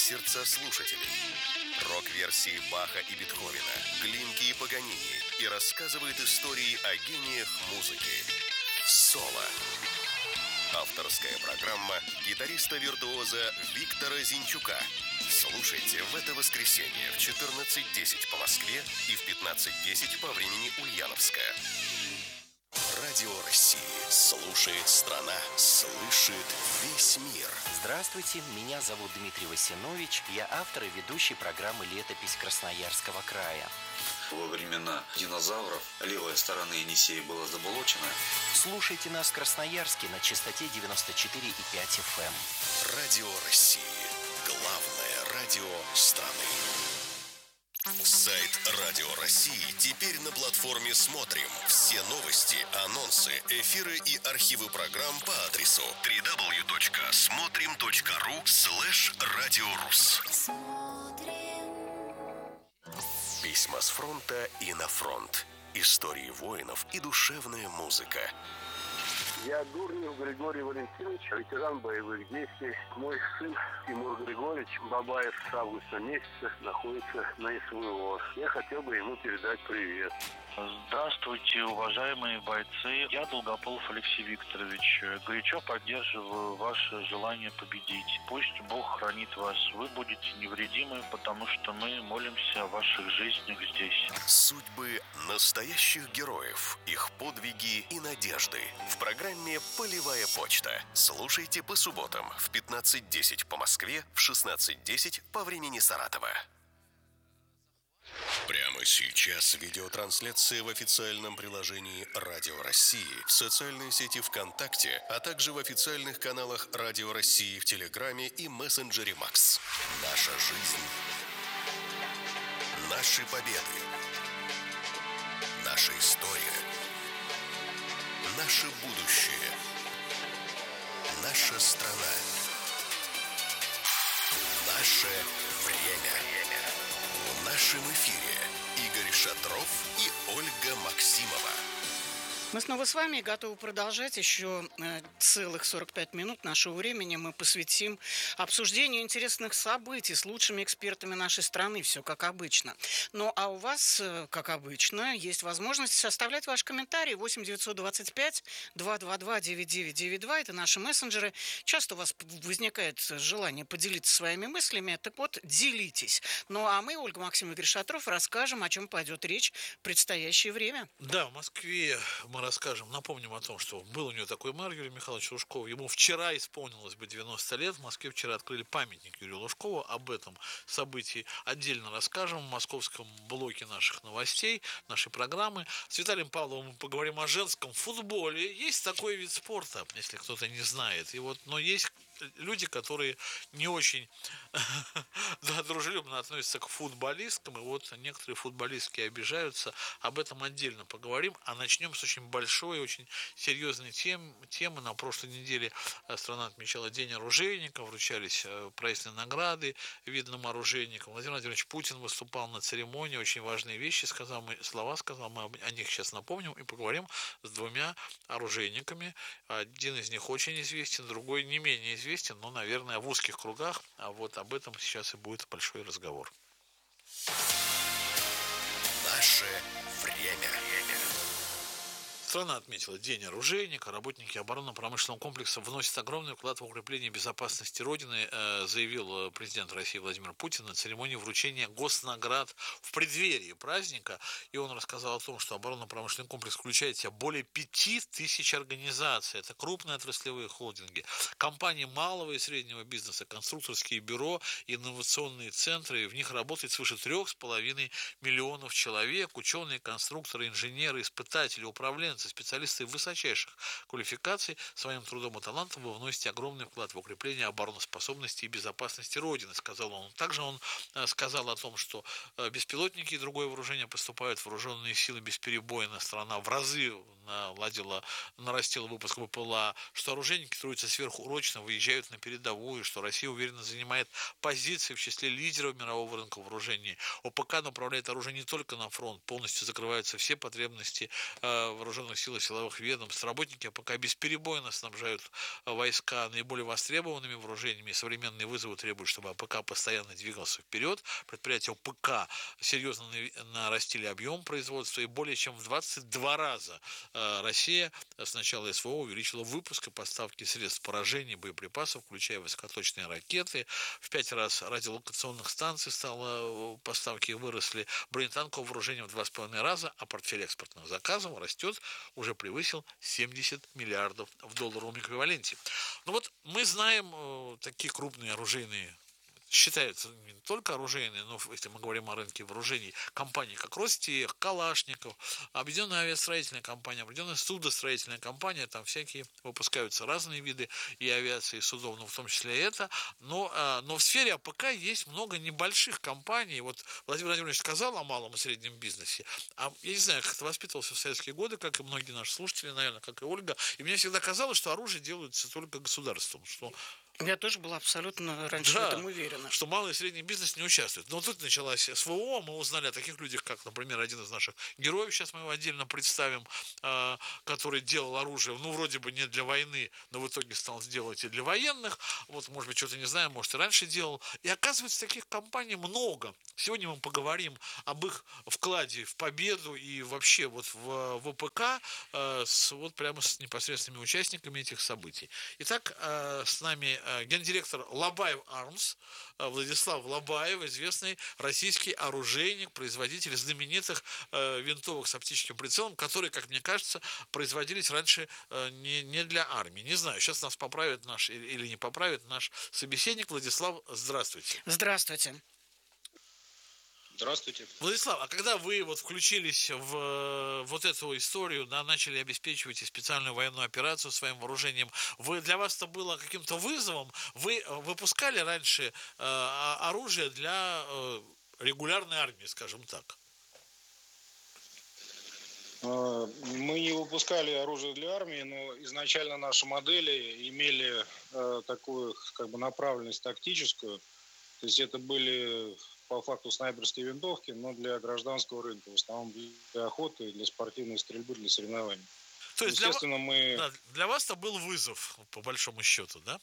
сердца слушателей. Рок-версии Баха и Бетховена, Глинки и Паганини и рассказывает истории о гениях музыки. Соло. Авторская программа гитариста-виртуоза Виктора Зинчука. Слушайте в это воскресенье в 14:10 по Москве и в 15:10 по времени Ульяновская. Радио России. Слушает страна. Слышит весь мир. Здравствуйте, меня зовут Дмитрий Васинович. Я автор и ведущий программы «Летопись Красноярского края». Во времена динозавров левая сторона Енисея была заболочена. Слушайте нас в Красноярске на частоте 94,5 FM. Радио России. Главное радио страны. Сайт Радио России теперь на платформе «Смотрим». Все новости, анонсы, эфиры и архивы программ по адресу www.смотрим.ру/радиорус. Письма с фронта и на фронт. Истории воинов и душевная музыка. Я Дурнев Григорий Валентинович, ветеран боевых действий. Мой сын Тимур Григорьевич Бабаев с августа месяца находится на СВО. Я хотел бы ему передать привет. Здравствуйте, уважаемые бойцы. Я Долгополов Алексей Викторович. Горячо поддерживаю ваше желание победить. Пусть Бог хранит вас. Вы будете невредимы, потому что мы молимся о ваших жизнях здесь. Судьбы настоящих героев, их подвиги и надежды. В программе «Полевая почта». Слушайте по субботам в 15:10 по Москве, в 16:10 по времени Саратова. Прямо сейчас видеотрансляция в официальном приложении Радио России, в социальной сети ВКонтакте, а также в официальных каналах Радио России в Телеграме и мессенджере Макс. Наша жизнь. Наши победы. Наша история. Наше будущее. Наша страна. Наше время. В нашем эфире Игорь Шатров и Ольга Максимова. Мы снова с вами готовы продолжать. Еще целых 45 минут нашего времени мы посвятим обсуждению интересных событий с лучшими экспертами нашей страны. Все как обычно. Ну, а у вас, как обычно, есть возможность оставлять ваши комментарии. 8-925-222-9992. Это наши мессенджеры. Часто у вас возникает желание поделиться своими мыслями. Так вот, делитесь. Ну, а мы, Ольга Максимова и Игорь Шатров, расскажем, о чем пойдет речь в предстоящее время. Да, в Москве мы расскажем, напомним о том, что был у него такой мэр Юрий Михайлович Лужков. Ему вчера исполнилось бы 90 лет. В Москве вчера открыли памятник Юрию Лужкову. Об этом событии отдельно расскажем в московском блоке наших новостей, нашей программы. С Виталием Павловым мы поговорим о женском футболе. Есть такой вид спорта, если кто-то не знает. Но есть люди, которые не очень дружелюбно относятся к футболисткам, и вот некоторые футболистки обижаются. Об этом отдельно поговорим, а начнем с очень большой, очень серьезной темы. На прошлой неделе страна отмечала День оружейника, вручались проездные награды видным оружейникам. Владимир Владимирович Путин выступал на церемонии, очень важные вещи сказал, мы о них сейчас напомним и поговорим с двумя оружейниками. Один из них очень известен, другой не менее известен, но, наверное, в узких кругах. А вот об этом сейчас и будет большой разговор. Наше время. Страна отметила День оружейника. Работники оборонно-промышленного комплекса вносят огромный вклад в укрепление безопасности Родины, заявил президент России Владимир Путин на церемонии вручения госнаград в преддверии праздника. И он рассказал о том, что оборонно-промышленный комплекс включает в себя более 5000 организаций. Это крупные отраслевые холдинги, компании малого и среднего бизнеса, конструкторские бюро, инновационные центры. В них работает свыше 3,5 миллионов человек. Ученые, конструкторы, инженеры, испытатели, управленцы, специалисты высочайших квалификаций. Своим трудом и талантом вы вносите огромный вклад в укрепление обороноспособности и безопасности Родины, сказал он. Также он сказал о том, что беспилотники и другое вооружение поступают в вооруженные силы бесперебойно. Страна в разы нарастила выпуск БПЛА, что оружейники трудятся сверхурочно, выезжают на передовую, что Россия уверенно занимает позиции в числе лидеров мирового рынка вооружений. ОПК направляет оружие не только на фронт, полностью закрываются все потребности вооруженных вооруженных сил и силовых ведомств. Работники АПК бесперебойно снабжают войска наиболее востребованными вооружениями. Современные вызовы требуют, чтобы АПК постоянно двигался вперед. Предприятия АПК серьезно нарастили объем производства, и более чем в 22 раза Россия с начала СВО увеличила выпуск и поставки средств поражения, боеприпасов, включая высокоточные ракеты. В 5 раз радиолокационных станций поставки выросли, бронетанкового вооружения в 2,5 раза, а портфель экспортных заказов растет, уже превысил 70 миллиардов в долларовом эквиваленте. Ну вот мы знаем такие крупные оружейные, считаются не только оружейные, но если мы говорим о рынке вооружений, компании как Ростех, Калашников, Объединенная авиастроительная компания, Объединенная судостроительная компания, там всякие выпускаются разные виды и авиации, и судов, но в том числе и это. Но в сфере АПК есть много небольших компаний. Вот Владимир Владимирович сказал о малом и среднем бизнесе. А я не знаю, как ты воспитывался в советские годы, как и многие наши слушатели, наверное, как и Ольга. И мне всегда казалось, что оружие делается только государством, что Я тоже была абсолютно раньше в этом уверена. Что малый и средний бизнес не участвует. Но тут началась СВО, мы узнали о таких людях, как, например, один из наших героев, сейчас мы его отдельно представим, который делал оружие, ну, вроде бы не для войны, но в итоге стал делать и для военных. Вот, может быть, что-то не знаю, может, и раньше делал. И оказывается, таких компаний много. Сегодня мы поговорим об их вкладе в победу и вообще вот в ВПК вот прямо с непосредственными участниками этих событий. Итак, с нами гендиректор Лобаев Армс Владислав Лобаев, известный российский оружейник, производитель знаменитых винтовок с оптическим прицелом, которые, как мне кажется, производились раньше не для армии. Не знаю, сейчас нас поправит наш или не поправит наш собеседник. Владислав, здравствуйте. Здравствуйте. Здравствуйте. Владислав, а когда вы вот включились в вот эту историю, да, начали обеспечивать и специальную военную операцию своим вооружением, для вас это было каким-то вызовом? Вы выпускали раньше оружие для регулярной армии, скажем так? Мы не выпускали оружие для армии, но изначально наши модели имели такую как бы направленность тактическую. То есть это были по факту снайперские винтовки, но для гражданского рынка, в основном для охоты, для спортивной стрельбы, для соревнований. То есть для вас это был вызов, по большому счету, да?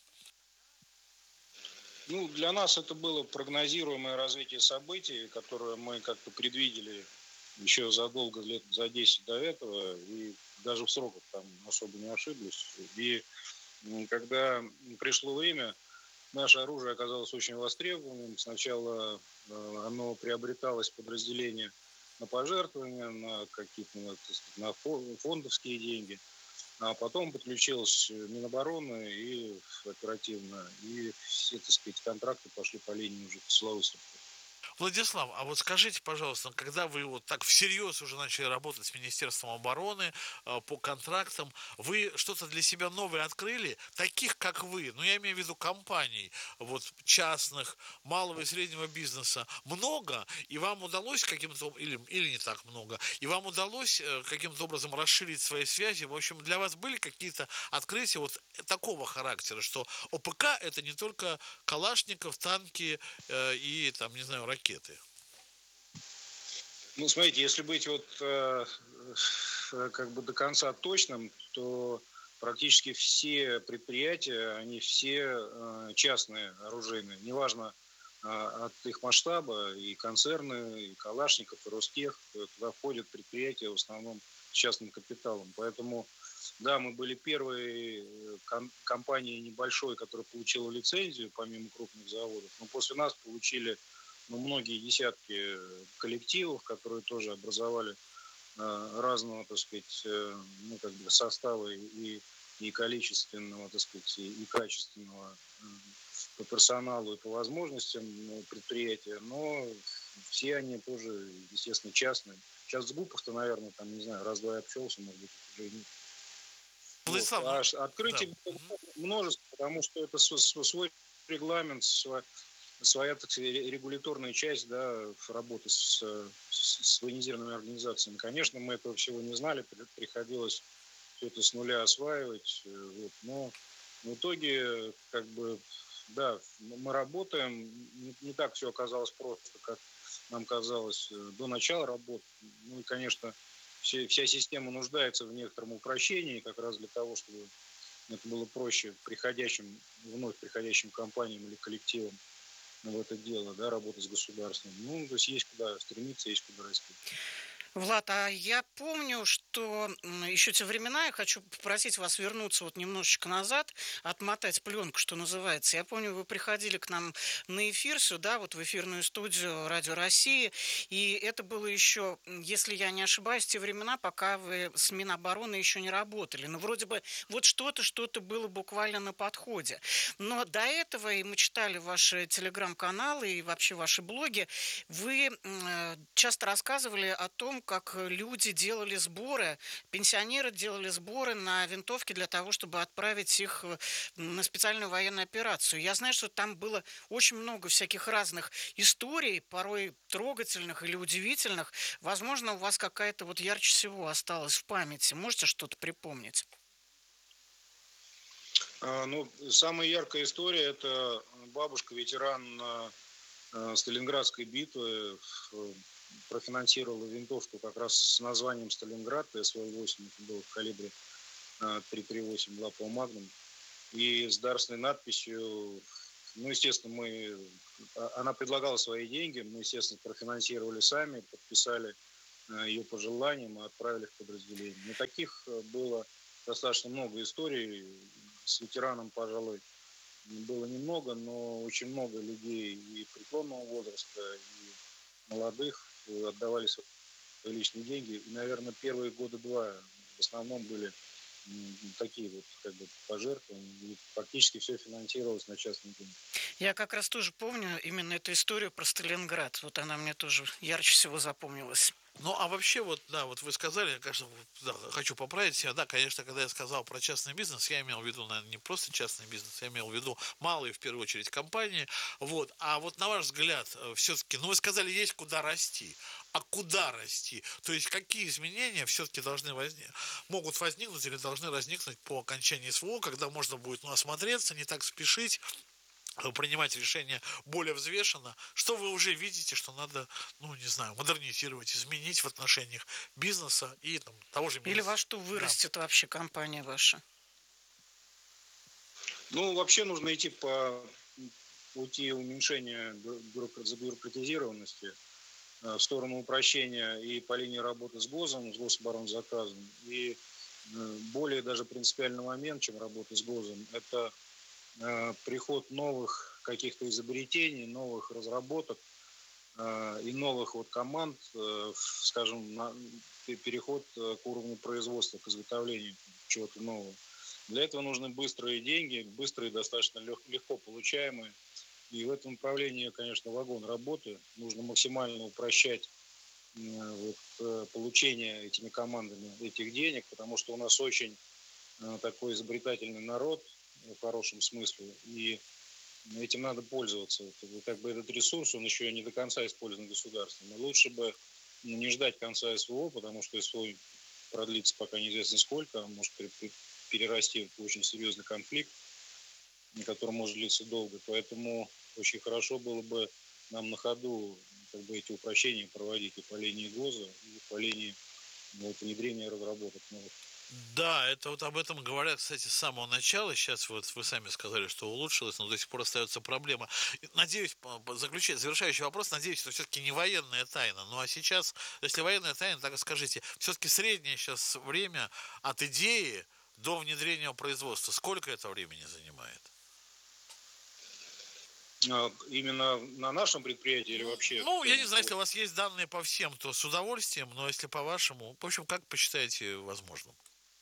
Ну, для нас это было прогнозируемое развитие событий, которое мы как-то предвидели еще задолго, лет за 10 до этого, и даже в сроках там особо не ошиблись. И когда пришло время, наше оружие оказалось очень востребованным. Сначала оно приобреталось подразделение на пожертвования, на какие-то на фондовские деньги, а потом подключилось Минобороны и оперативно, и все, так сказать, контракты пошли по линии уже силовой структуры. Владислав, а вот скажите, пожалуйста, когда вы вот так всерьез уже начали работать с Министерством обороны по контрактам, вы что-то для себя новое открыли, таких как вы, ну я имею в виду компаний, вот частных, малого и среднего бизнеса, много, и вам удалось каким-то, или не так много, и вам удалось каким-то образом расширить свои связи, в общем, для вас были какие-то открытия вот такого характера, что ОПК это не только Калашников, танки и там, не знаю, ракеты? Ну, смотрите, если быть вот как бы до конца точным, то практически все предприятия, они все частные, оружейные. Неважно от их масштаба, и концерны, и Калашников, и Ростех, туда входят предприятия в основном с частным капиталом. Поэтому, да, мы были первой компанией небольшой, которая получила лицензию, помимо крупных заводов, но после нас получили многие десятки коллективов, которые тоже образовали разного, так сказать, ну, как бы состава и количественного, так сказать, и качественного по персоналу и по возможностям предприятия, но все они тоже, естественно, частные. Сейчас с ГУПов-то, наверное, там, не знаю, раз-два обчелся, может быть, уже и нет. Вот. А открытий множество, потому что это свой регламент, своя, так сказать, регуляторная часть, да, работы с военизированными организациями. Конечно, мы этого всего не знали, приходилось все это с нуля осваивать. Вот. Но в итоге, как бы, да, мы работаем. Не так все оказалось просто, как нам казалось до начала работы. Ну и, конечно, вся система нуждается в некотором упрощении, как раз для того, чтобы это было проще вновь приходящим компаниям или коллективам в это дело, да, работать с государством. Ну, то есть куда стремиться, есть куда расти. Влад, а я помню, что еще те времена, я хочу попросить вас вернуться вот немножечко назад, отмотать пленку, что называется. Я помню, вы приходили к нам на эфир сюда, вот в эфирную студию Радио России, и это было еще, если я не ошибаюсь, те времена, пока вы с Минобороны еще не работали. Но вроде бы вот что-то было буквально на подходе. Но до этого, и мы читали ваши телеграм-каналы и вообще ваши блоги, вы часто рассказывали о том, как люди делали сборы, пенсионеры делали сборы на винтовки для того, чтобы отправить их на специальную военную операцию. Я знаю, что там было очень много всяких разных историй, порой трогательных или удивительных. Возможно, у вас какая-то вот ярче всего осталась в памяти. Можете что-то припомнить? Ну, самая яркая история – это бабушка, ветеран Сталинградской битвы, профинансировала винтовку как раз с названием «Сталинград», СВ-8, это было в калибре 338 лапа Магнум, и с дарственной надписью. Ну, естественно, она предлагала свои деньги, мы, естественно, профинансировали сами, подписали ее пожеланиям и отправили в подразделение. Но таких было достаточно много историй. С ветераном, пожалуй, было немного, но очень много людей и преклонного возраста, и молодых отдавали свои личные деньги. И, наверное, первые года два в основном были такие вот как бы пожертвования. И фактически все финансировалось на частные деньги. Я как раз тоже помню именно эту историю про Сталинград. Вот она мне тоже ярче всего запомнилась. Ну, а вообще, вот, да, вот вы сказали, конечно, да, хочу поправить себя, да, конечно, когда я сказал про частный бизнес, я имел в виду, наверное, не просто частный бизнес, я имел в виду малые, в первую очередь, компании, вот, а вот на ваш взгляд, все-таки, ну, вы сказали, есть куда расти, а куда расти, то есть какие изменения все-таки могут возникнуть или должны возникнуть по окончании СВО, когда можно будет, ну, осмотреться, не так спешить, принимать решения более взвешенно, что вы уже видите, что надо, ну, не знаю, модернизировать, изменить в отношениях бизнеса и там, того же бизнеса. Или во что вырастет вообще компания ваша? Ну, вообще нужно идти по пути уменьшения забюрократизированности в сторону упрощения и по линии работы с ГОЗом, с гособоронзаказом. И более даже принципиальный момент, чем работа с ГОЗом, это приход новых каких-то изобретений, новых разработок и новых вот команд, скажем, переход к уровню производства, к изготовлению чего-то нового. Для этого нужны быстрые деньги, быстрые, достаточно легко получаемые. И в этом направлении, конечно, вагон работы. Нужно максимально упрощать получение этими командами этих денег, потому что у нас очень такой изобретательный народ, в хорошем смысле, и этим надо пользоваться. Как бы этот ресурс, он еще не до конца использован государством. И лучше бы не ждать конца СВО, потому что СВО продлится пока неизвестно сколько, может перерасти в очень серьезный конфликт, который может длиться долго. Поэтому очень хорошо было бы нам на ходу как бы эти упрощения проводить и по линии ГОЗа, и по линии внедрения разработок новых. Да, это вот об этом говорят, кстати, с самого начала. Сейчас вот вы сами сказали, что улучшилось, но до сих пор остается проблема. Надеюсь, завершающий вопрос, надеюсь, что все-таки не военная тайна. Ну а сейчас, если военная тайна, так и скажите, все-таки среднее сейчас время от идеи до внедрения производства, сколько это времени занимает? Именно на нашем предприятии или вообще? Ну, я не знаю, если у вас есть данные по всем, то с удовольствием, но если по вашему, в общем, как посчитаете возможным?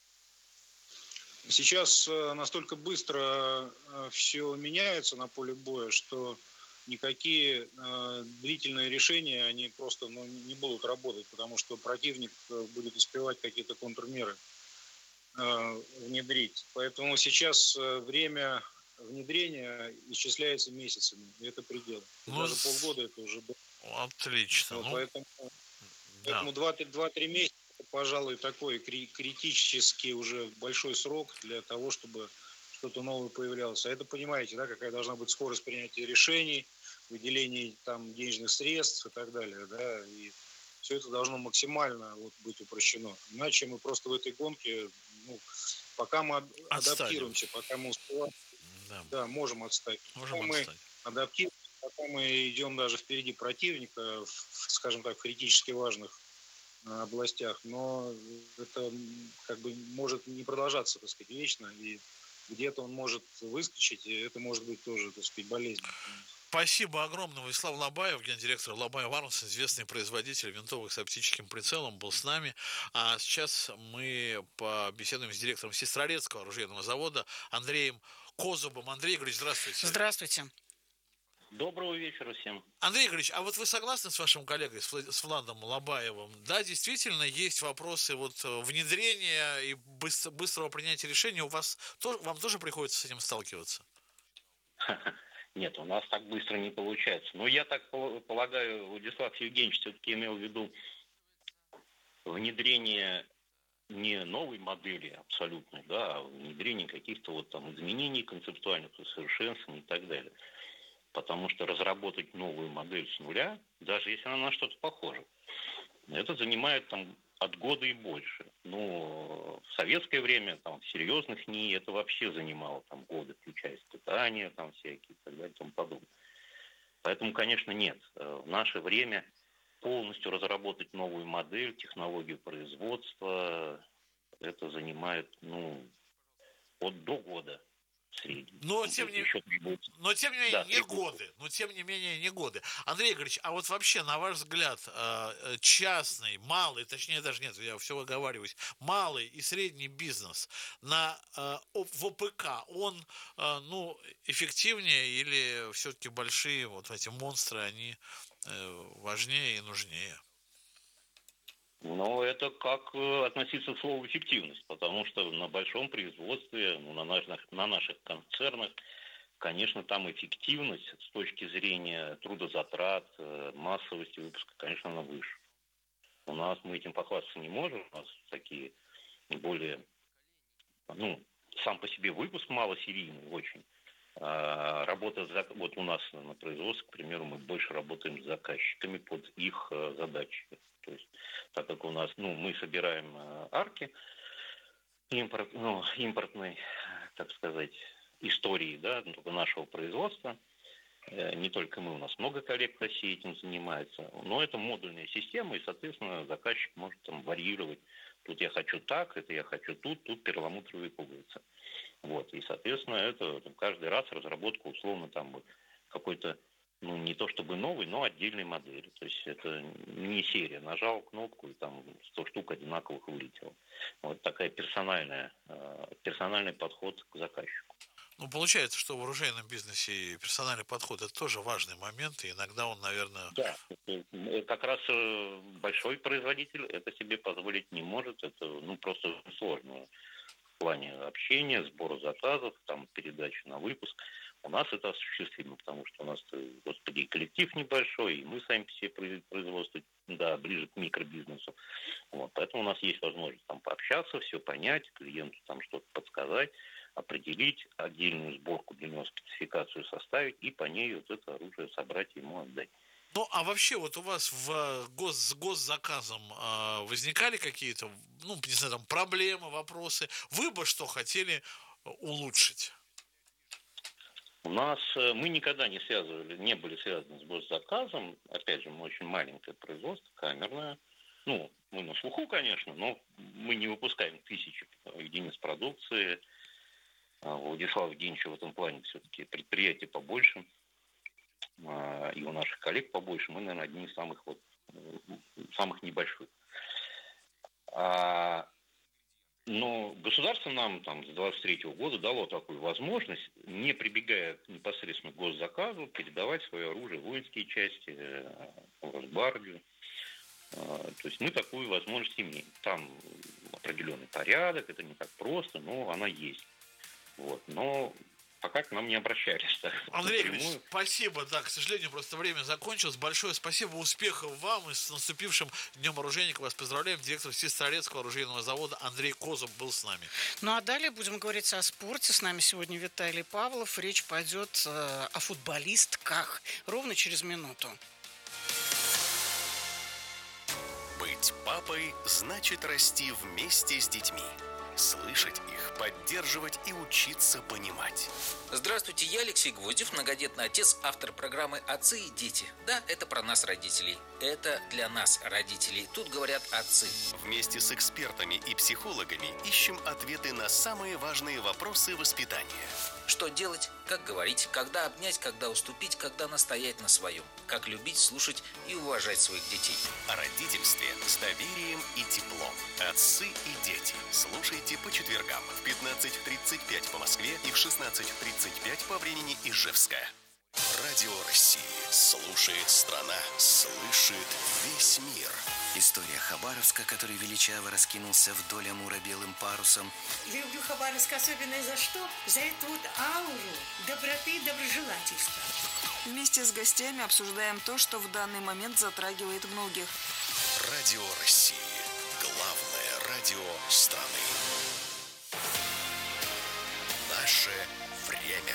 Сейчас настолько быстро все меняется на поле боя, что никакие длительные решения, они просто не будут работать, потому что противник будет успевать какие-то контрмеры внедрить. Поэтому сейчас время внедрения исчисляется месяцами, и это предел. Даже полгода это уже было. Отлично. Поэтому 2-3 месяца, пожалуй, такой критически уже большой срок для того, чтобы что-то новое появлялось. А это, понимаете, да, какая должна быть скорость принятия решений, выделения там денежных средств и так далее, да, и все это должно максимально быть упрощено. Иначе мы просто в этой гонке, пока мы адаптируемся, пока мы успеваем, можем отстать. Пока мы адаптируемся, пока мы идем даже впереди противника, скажем так, в критически важных областях, но это может не продолжаться, вечно, и где-то он может выскочить, и это может быть тоже, болезненно. Спасибо огромное. Владислав Лобаев, гендиректор Лобаев Армс, известный производитель винтовок с оптическим прицелом, был с нами. А сейчас мы побеседуем с директором Сестрорецкого оружейного завода Андреем Козубом. Андрей Игоревич, здравствуйте. Здравствуйте. Доброго вечера всем. Андрей Игоревич, а вы согласны с вашим коллегой, с Владом Лобаевым? Да, действительно, есть вопросы внедрения и быстрого принятия решений. Вам тоже приходится с этим сталкиваться? Нет, у нас так быстро не получается. Но я так полагаю, Владислав Евгеньевич все-таки имел в виду внедрение не новой модели абсолютной, а внедрение каких-то изменений концептуальных, усовершенствований и так далее. Потому что разработать новую модель с нуля, даже если она на что-то похожа, это занимает от года и больше. В советское время, в серьезных НИИ это вообще занимало годы, включая испытания всякие и так далее и тому подобное. Поэтому, конечно, нет. В наше время полностью разработать новую модель, технологию производства, это занимает, до года. Но тем не менее, не годы. Андрей Игоревич, а вообще, на ваш взгляд, частный, малый, точнее даже нет, я все оговариваюсь, малый и средний бизнес в ОПК, он эффективнее или все-таки большие эти монстры, они важнее и нужнее? Это как относиться к слову эффективность, потому что на большом производстве, на наших концернах, конечно, там эффективность с точки зрения трудозатрат, массовости выпуска, конечно, она выше. У нас мы этим похвастаться не можем, у нас такие более, сам по себе выпуск малосерийный очень. Работа у нас на производстве, к примеру, мы больше работаем с заказчиками под их задачи. То есть, так как у нас, мы собираем арки импортной, так сказать, истории, нашего производства. Не только мы, у нас много коллег в России этим занимается. Но это модульная система, и, соответственно, заказчик может варьировать. Тут я хочу так, это я хочу тут перламутровые пуговицы. И, соответственно, это каждый раз разработка условно какой-то, не то чтобы новый, но отдельной модели. То есть это не серия. Нажал кнопку, и 100 штук одинаковых вылетело. Такая персональный подход к заказчику. Получается, что в оружейном бизнесе персональный подход – это тоже важный момент, и иногда он, наверное… Да, как раз большой производитель это себе позволить не может, это просто сложно в плане общения, сбора заказов, передачи на выпуск. У нас это осуществимо, потому что у нас, господи, коллектив небольшой, и мы сами все производство, ближе к микробизнесу. Поэтому у нас есть возможность пообщаться, все понять, клиенту что-то подсказать, определить отдельную сборку для него, спецификацию составить и по ней это оружие собрать и ему отдать. А вообще у вас с госзаказом возникали какие-то, проблемы, вопросы? Вы бы что хотели улучшить? У нас мы никогда не были связаны с госзаказом. Опять же, мы очень маленькое производство, камерное. Мы на слуху, конечно, но мы не выпускаем тысячи единиц продукции. Владислав Евгеньевич в этом плане все-таки предприятие побольше, и у наших коллег побольше. Мы, наверное, одни из самых небольших. Но государство нам с 23 года дало такую возможность, не прибегая непосредственно к госзаказу, передавать свое оружие в воинские части, в Росгвардию. То есть мы такую возможность имеем. Там определенный порядок, это не так просто, но она есть. Но пока к нам не обращались. Андрей Игоревич, спасибо. К сожалению, просто время закончилось. Большое спасибо, успехов вам и с наступившим Днем оружейника. Вас поздравляем. Директор Сестрорецкого оружейного завода Андрей Козуб был с нами. А далее будем говорить о спорте. С нами сегодня Виталий Павлов. Речь пойдет о футболистках ровно через минуту. Быть папой значит расти вместе с детьми. Слышать их, поддерживать и учиться понимать. Здравствуйте, я Алексей Гвоздев, многодетный отец, автор программы «Отцы и дети». Да, это про нас, родителей. Это для нас, родителей. Тут говорят отцы. Вместе с экспертами и психологами ищем ответы на самые важные вопросы воспитания. Что делать, как говорить, когда обнять, когда уступить, когда настоять на своем. Как любить, слушать и уважать своих детей. О родительстве с доверием и теплом. Отцы и дети. Слушайте по четвергам в 15:35 по Москве и в 16:35 по времени Ижевска. Радио России. Слушает страна. Слышит весь мир. История Хабаровска, который величаво раскинулся вдоль Амура белым парусом. Люблю Хабаровск особенно за что? За эту вот ауру доброты и доброжелательства. Вместе с гостями обсуждаем то, что в данный момент затрагивает многих. Радио России. Главное радио страны. Наше время.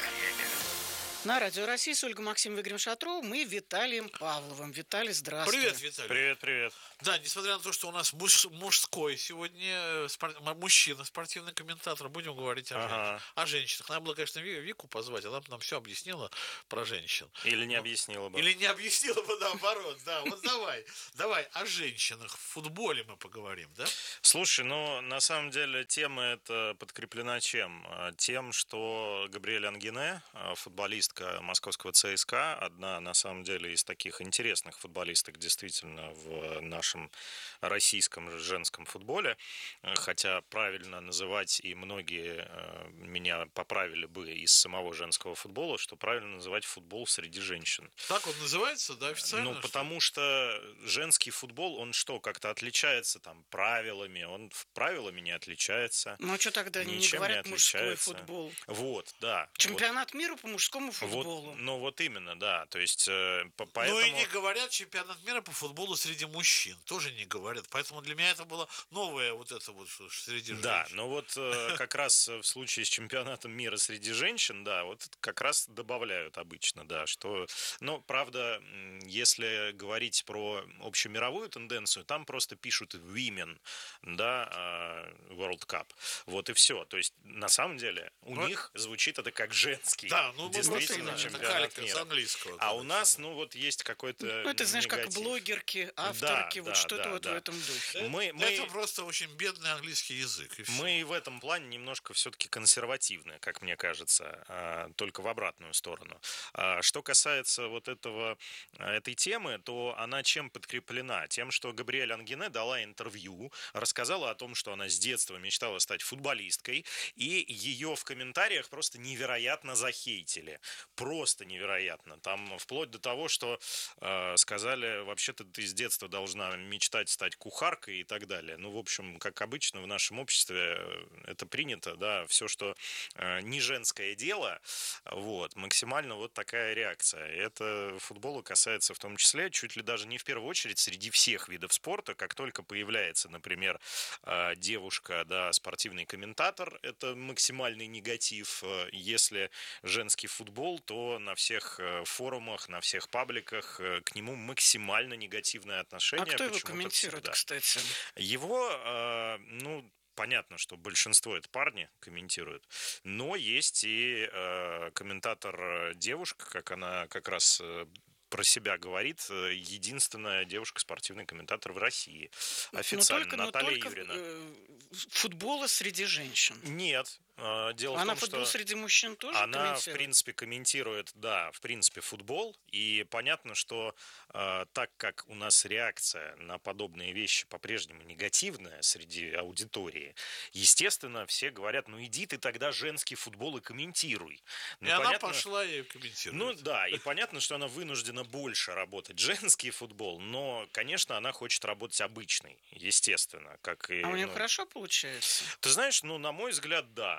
На Радио России с Ольгой Максимовной Игорем Шатровым и Виталием Павловым. Виталий, здравствуй. Привет, Виталий. Привет. Да, несмотря на то, что у нас мужской сегодня мужчина, спортивный комментатор, будем говорить о женщинах. Надо было, конечно, Вику позвать, она бы нам все объяснила про женщин. Или не объяснила бы. Или не объяснила бы, наоборот. Да, вот давай о женщинах. В футболе мы поговорим, да? Слушай, на самом деле тема эта подкреплена чем? Тем, что Габриэль Ангине, футболистка московского ЦСКА, одна, на самом деле, из таких интересных футболисток, действительно, в нашем российском женском футболе, хотя правильно называть, и многие меня поправили бы из самого женского футбола, что правильно называть футбол среди женщин. Так он называется, да, официально? Потому что женский футбол, он что, как-то отличается там правилами, он правилами не отличается. Ну, а что тогда не говорят мужской футбол? Вот, да. Чемпионат мира по мужскому футболу. Вот именно, да. То есть, поэтому... Ну и не говорят чемпионат мира по футболу среди мужчин. Тоже не говорят. Поэтому для меня это было новое вот это вот среди женщин. Да, но вот как раз в случае с чемпионатом мира среди женщин, да, вот как раз добавляют обычно, да, что... Но, правда, если говорить про общемировую тенденцию, там просто пишут women, да, World Cup. Вот и все. То есть, на самом деле, у них звучит это как женский. Да, ну, действительно, чемпионат мира. С английского. А у нас, вот есть какой-то это, знаешь, негатив. Как блогерки, авторки, вот что-то вот в этом духе. Это просто очень бедный английский язык. Мы в этом плане немножко все-таки консервативны, как мне кажется, только в обратную сторону. Что касается вот этой темы, то она чем подкреплена? Тем, что Габриэль Ангине дала интервью, рассказала о том, что она с детства мечтала стать футболисткой, и ее в комментариях просто невероятно захейтили. Просто невероятно. Там вплоть до того, что сказали, вообще-то ты с детства должна мечтать стать кухаркой и так далее. Ну, в общем, как обычно в нашем обществе это принято, да, все, что не женское дело, вот, максимально вот такая реакция. И это футбола касается в том числе, чуть ли даже не в первую очередь, среди всех видов спорта. Как только появляется, например, девушка, да, спортивный комментатор, это максимальный негатив. Если женский футбол, то на всех форумах, на всех пабликах к нему максимально негативное отношение. А кто его комментирует, кстати? Его, понятно, что большинство это парни комментируют, но есть и комментатор девушка, как она как раз про себя говорит, единственная девушка-спортивный комментатор в России. Официально, Наталья Юрьевна. Футбола среди женщин? Нет. Дело она в том, футбол что среди мужчин тоже она, в принципе, комментирует, да, в принципе, футбол. И понятно, что так как у нас реакция на подобные вещи по-прежнему негативная среди аудитории, естественно, все говорят, ну иди ты тогда женский футбол и комментируй. И она пошла и комментирует. Ну да, и понятно, что она вынуждена больше работать женский футбол, но, конечно, она хочет работать обычный, естественно. Как и, у нее хорошо получается? Ты знаешь, на мой взгляд, да.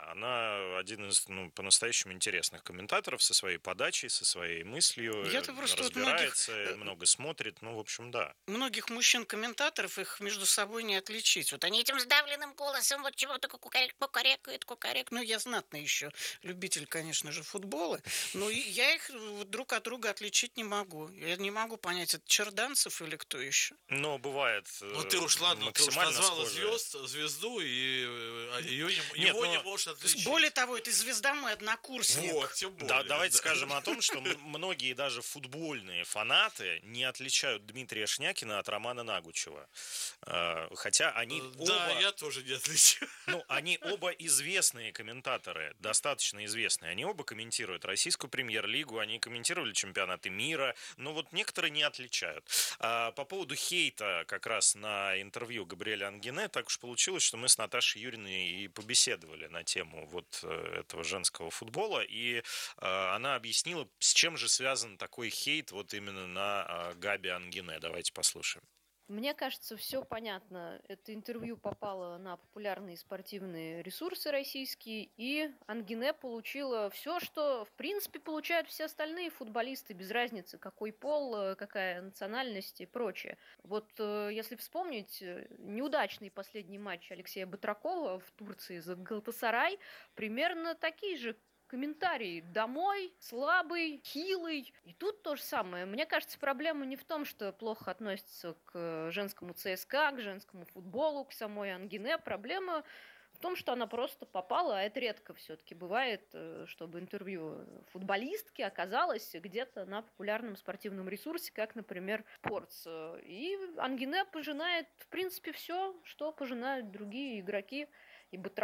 да, она один из по-настоящему интересных комментаторов со своей подачей, со своей мыслью, разбирается, много смотрит, в общем, да. Многих мужчин-комментаторов их между собой не отличить. Вот они этим сдавленным голосом вот чего-то кукарекают. Я знатный еще любитель, конечно же, футбола, но я их друг от друга отличить не могу. Я не могу понять, это Черданцев или кто еще? Но бывает ты уж назвала звезду, и его не можешь отличить. Более того, это звезда мой однокурсник. Вот, тем более. Да, давайте скажем о том, что многие даже футбольные фанаты не отличают Дмитрия Шнякина от Романа Нагучева. Хотя они оба... Да, я тоже не отличаю. Они оба известные комментаторы, достаточно известные. Они оба комментируют российскую премьер-лигу, они комментировали чемпионаты мира, но вот некоторые не отличают. По поводу хейта как раз на интервью Габриэля Ангине так уж получилось, что мы с Наташей Юрьевной и побеседовали на тему вот этого женского футбола, и она объяснила, с чем же связан такой хейт вот именно на Габи Ангине. Давайте послушаем. Мне кажется, все понятно. Это интервью попало на популярные спортивные ресурсы российские, и Ангине получила все, что, в принципе, получают все остальные футболисты, без разницы, какой пол, какая национальность и прочее. Вот если вспомнить неудачный последний матч Алексея Батракова в Турции за Галатасарай, примерно такие же комментарии: домой, слабый, хилый. И тут то же самое. Мне кажется, проблема не в том, что плохо относятся к женскому ЦСКА, к женскому футболу, к самой Ангине. Проблема в том, что она просто попала, а это редко все-таки бывает, чтобы интервью футболистки оказалось где-то на популярном спортивном ресурсе, как, например, Sports. И Ангине пожинает, в принципе, все, что пожинают другие игроки. И Батраков